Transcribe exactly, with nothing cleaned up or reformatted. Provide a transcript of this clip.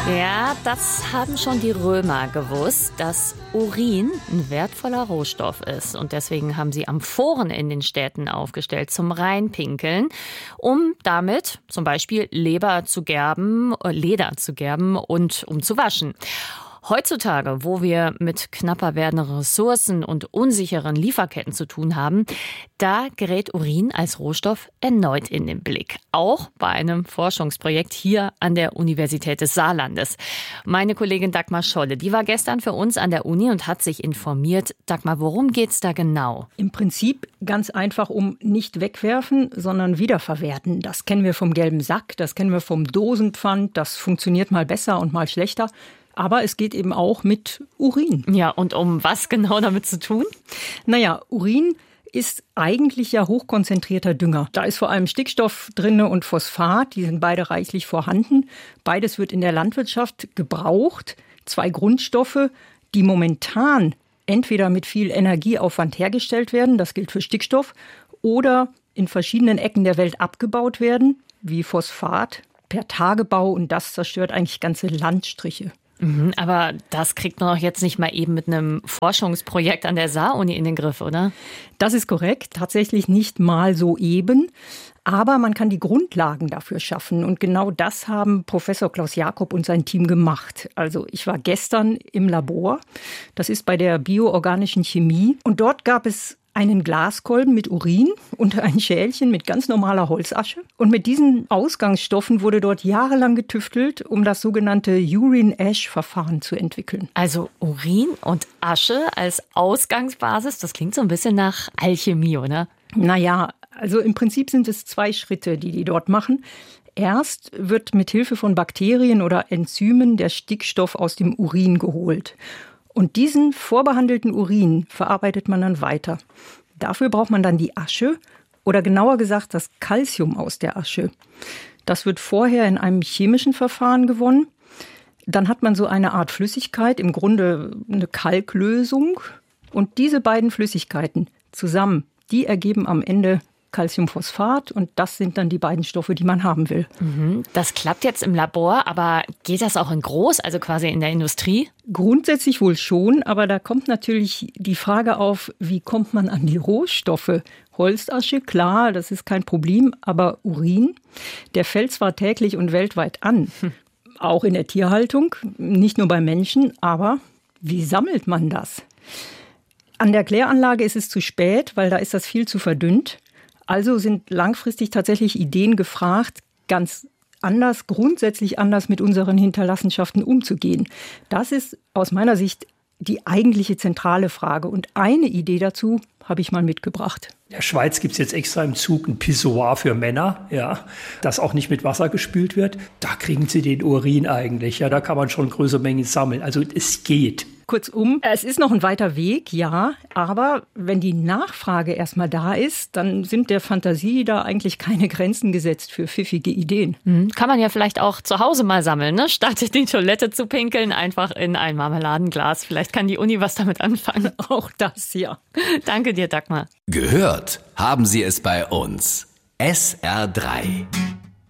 Ja, das haben schon die Römer gewusst, dass Urin ein wertvoller Rohstoff ist. Und deswegen haben sie Amphoren in den Städten aufgestellt zum Reinpinkeln, um damit zum Beispiel Leber zu gerben, Leder zu gerben und um zu waschen. Heutzutage, wo wir mit knapper werdenden Ressourcen und unsicheren Lieferketten zu tun haben, da gerät Urin als Rohstoff erneut in den Blick. Auch bei einem Forschungsprojekt hier an der Universität des Saarlandes. Meine Kollegin Dagmar Scholle, die war gestern für uns an der Uni und hat sich informiert. Dagmar, worum geht's da genau? Im Prinzip ganz einfach um nicht wegwerfen, sondern wiederverwerten. Das kennen wir vom gelben Sack, das kennen wir vom Dosenpfand. Das funktioniert mal besser und mal schlechter. Aber es geht eben auch mit Urin. Ja, und um was genau damit zu tun? Naja, Urin ist eigentlich ja hochkonzentrierter Dünger. Da ist vor allem Stickstoff drin und Phosphat, die sind beide reichlich vorhanden. Beides wird in der Landwirtschaft gebraucht. Zwei Grundstoffe, die momentan entweder mit viel Energieaufwand hergestellt werden, das gilt für Stickstoff, oder in verschiedenen Ecken der Welt abgebaut werden, wie Phosphat, per Tagebau, und das zerstört eigentlich ganze Landstriche. Mhm, aber das kriegt man doch jetzt nicht mal eben mit einem Forschungsprojekt an der Saar-Uni in den Griff, oder? Das ist korrekt, tatsächlich nicht mal so eben. Aber man kann die Grundlagen dafür schaffen. Und genau das haben Professor Klaus Jakob und sein Team gemacht. Also ich war gestern im Labor. Das ist bei der bioorganischen Chemie. Und dort gab es einen Glaskolben mit Urin und ein Schälchen mit ganz normaler Holzasche. Und mit diesen Ausgangsstoffen wurde dort jahrelang getüftelt, um das sogenannte Urine-Ash-Verfahren zu entwickeln. Also Urin und Asche als Ausgangsbasis, das klingt so ein bisschen nach Alchemie, oder? Naja, also im Prinzip sind es zwei Schritte, die die dort machen. Erst wird mit Hilfe von Bakterien oder Enzymen der Stickstoff aus dem Urin geholt. Und diesen vorbehandelten Urin verarbeitet man dann weiter. Dafür braucht man dann die Asche oder genauer gesagt das Calcium aus der Asche. Das wird vorher in einem chemischen Verfahren gewonnen. Dann hat man so eine Art Flüssigkeit, im Grunde eine Kalklösung. Und diese beiden Flüssigkeiten zusammen, die ergeben am Ende Calciumphosphat, und das sind dann die beiden Stoffe, die man haben will. Das klappt jetzt im Labor, aber geht das auch in groß, also quasi in der Industrie? Grundsätzlich wohl schon, aber da kommt natürlich die Frage auf, wie kommt man an die Rohstoffe? Holzasche, klar, das ist kein Problem, aber Urin, der fällt zwar täglich und weltweit an, hm. auch in der Tierhaltung, nicht nur bei Menschen, aber wie sammelt man das? An der Kläranlage ist es zu spät, weil da ist das viel zu verdünnt. Also sind langfristig tatsächlich Ideen gefragt, ganz anders, grundsätzlich anders mit unseren Hinterlassenschaften umzugehen. Das ist aus meiner Sicht die eigentliche zentrale Frage. Und eine Idee dazu habe ich mal mitgebracht. In der Schweiz gibt es jetzt extra im Zug ein Pissoir für Männer, ja, das auch nicht mit Wasser gespült wird. Da kriegen sie den Urin eigentlich. Ja, da kann man schon größere Mengen sammeln. Also es geht. Kurzum, es ist noch ein weiter Weg, ja, aber wenn die Nachfrage erstmal da ist, dann sind der Fantasie da eigentlich keine Grenzen gesetzt für pfiffige Ideen. Mhm. Kann man ja vielleicht auch zu Hause mal sammeln, ne? Statt in die Toilette zu pinkeln, einfach in ein Marmeladenglas. Vielleicht kann die Uni was damit anfangen. Auch das, ja. Danke dir, Dagmar. Gehört haben Sie es bei uns. S R drei.